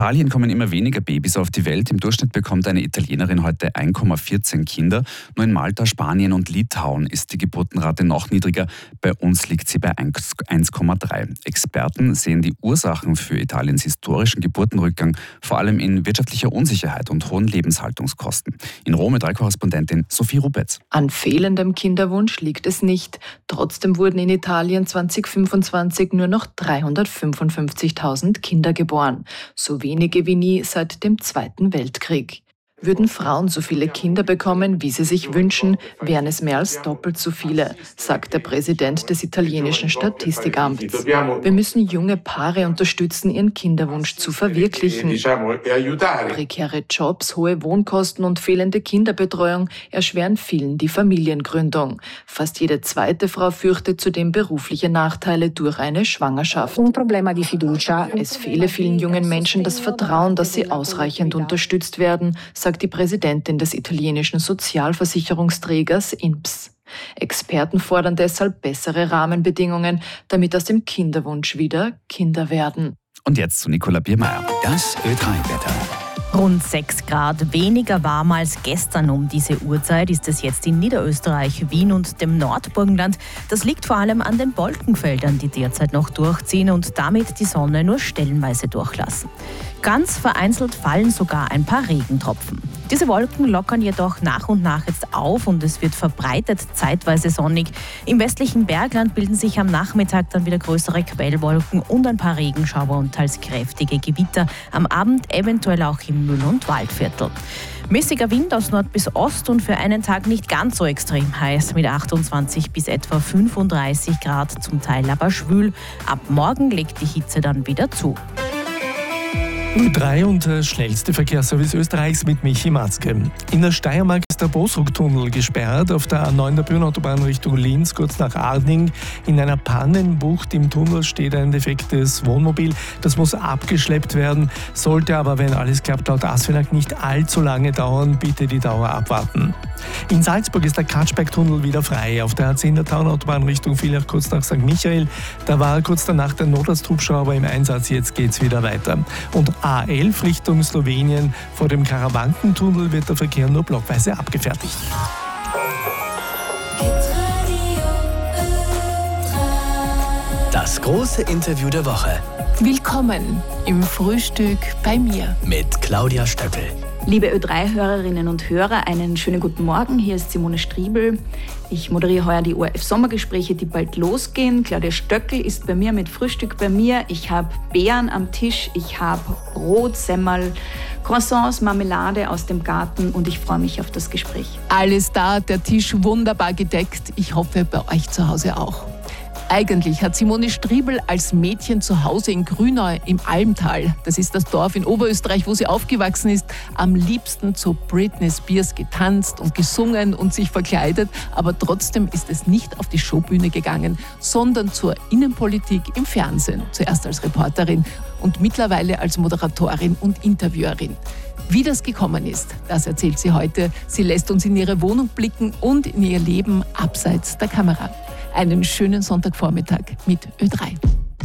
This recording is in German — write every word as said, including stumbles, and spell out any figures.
In Italien kommen immer weniger Babys auf die Welt. Im Durchschnitt bekommt eine Italienerin heute eins Komma vierzehn Kinder. Nur in Malta, Spanien und Litauen ist die Geburtenrate noch niedriger. Bei uns liegt sie bei eins Komma drei. Experten sehen die Ursachen für Italiens historischen Geburtenrückgang vor allem in wirtschaftlicher Unsicherheit und hohen Lebenshaltungskosten. In Rom mit Korrespondentin Sophie Rupetz. An fehlendem Kinderwunsch liegt es nicht. Trotzdem wurden in Italien zwanzig fünfundzwanzig nur noch dreihundertfünfundfünfzigtausend Kinder geboren. So wenige wie nie seit dem Zweiten Weltkrieg. Würden Frauen so viele Kinder bekommen, wie sie sich wünschen, wären es mehr als doppelt so viele, sagt der Präsident des italienischen Statistikamts. Wir müssen junge Paare unterstützen, ihren Kinderwunsch zu verwirklichen. Prekäre Jobs, hohe Wohnkosten und fehlende Kinderbetreuung erschweren vielen die Familiengründung. Fast jede zweite Frau fürchtet zudem berufliche Nachteile durch eine Schwangerschaft. Es fehle vielen jungen Menschen das Vertrauen, dass sie ausreichend unterstützt werden, sagt die Präsidentin des italienischen Sozialversicherungsträgers I N P S. Experten fordern deshalb bessere Rahmenbedingungen, damit aus dem Kinderwunsch wieder Kinder werden. Und jetzt zu Nicola Biermeier. Das Ö drei Wetter. Rund sechs Grad weniger warm als gestern um diese Uhrzeit ist es jetzt in Niederösterreich, Wien und dem Nordburgenland. Das liegt vor allem an den Wolkenfeldern, die derzeit noch durchziehen und damit die Sonne nur stellenweise durchlassen. Ganz vereinzelt fallen sogar ein paar Regentropfen. Diese Wolken lockern jedoch nach und nach jetzt auf und es wird verbreitet zeitweise sonnig. Im westlichen Bergland bilden sich am Nachmittag dann wieder größere Quellwolken und ein paar Regenschauer und teils kräftige Gewitter. Am Abend eventuell auch im Müll- und Waldviertel. Mäßiger Wind aus Nord bis Ost und für einen Tag nicht ganz so extrem heiß mit achtundzwanzig bis etwa fünfunddreißig Grad, zum Teil aber schwül. Ab morgen legt die Hitze dann wieder zu. Ö drei und der schnellste Verkehrsservice Österreichs mit Michi Matzke. In der Steiermark ist der Bosruck-Tunnel gesperrt. Auf der A neun der Bühnenautobahn Richtung Linz, kurz nach Arding. In einer Pannenbucht im Tunnel steht ein defektes Wohnmobil. Das muss abgeschleppt werden. Sollte aber, wenn alles klappt, laut ASFINAG nicht allzu lange dauern. Bitte die Dauer abwarten. In Salzburg ist der Katschberg-Tunnel wieder frei. Auf der A zehn der Taunautobahn Richtung Villach, kurz nach Sankt Michael. Da war kurz danach der Notarzthubschrauber im Einsatz. Jetzt geht's wieder weiter. Und A elf Richtung Slowenien. Vor dem Karawankentunnel wird der Verkehr nur blockweise abgefertigt. Das große Interview der Woche. Willkommen im Frühstück bei mir. Mit Claudia Stöckel. Liebe Ö drei Hörerinnen und Hörer, einen schönen guten Morgen. Hier ist Simone Striebel. Ich moderiere heuer die O R F-Sommergespräche, die bald losgehen. Claudia Stöckel ist bei mir mit Frühstück bei mir. Ich habe Beeren am Tisch, ich habe Brot, Semmel, Croissants, Marmelade aus dem Garten und ich freue mich auf das Gespräch. Alles da, der Tisch wunderbar gedeckt. Ich hoffe, bei euch zu Hause auch. Eigentlich hat Simone Striebel als Mädchen zu Hause in Grünau im Almtal, das ist das Dorf in Oberösterreich, wo sie aufgewachsen ist, am liebsten zu Britney Spears getanzt und gesungen und sich verkleidet. Aber trotzdem ist es nicht auf die Showbühne gegangen, sondern zur Innenpolitik im Fernsehen. Zuerst als Reporterin und mittlerweile als Moderatorin und Interviewerin. Wie das gekommen ist, das erzählt sie heute. Sie lässt uns in ihre Wohnung blicken und in ihr Leben abseits der Kamera. Einen schönen Sonntagvormittag mit Ö drei.